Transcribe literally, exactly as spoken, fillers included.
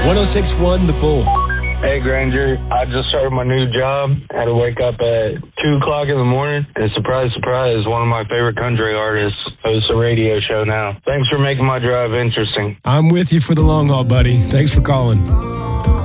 one oh six point one The Bull. Hey, Granger. I just started my new job. Had to wake up at two o'clock in the morning. And surprise, surprise, one of my favorite country artists hosts a radio show now. Thanks for making my drive interesting. I'm with you for the long haul, buddy. Thanks for calling.